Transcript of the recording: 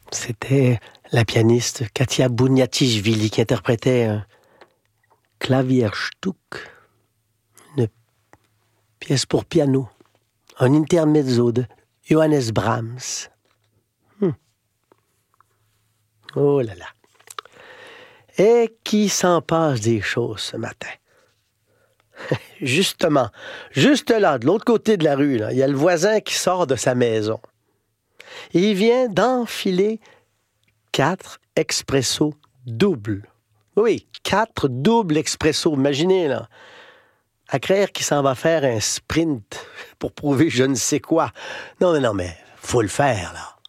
C'était la pianiste Katia Bouniatichvili qui interprétait un Klavierstück, une pièce pour piano, un intermezzo de Johannes Brahms. Oh là là. Et qui s'en passe des choses ce matin? Justement, juste là, de l'autre côté de la rue, là, il y a le voisin qui sort de sa maison. Et il vient d'enfiler 4 expressos doubles. Oui, 4 doubles expressos. Imaginez, là. À croire qu'il s'en va faire un sprint pour prouver je ne sais quoi. Non, mais faut le faire, là.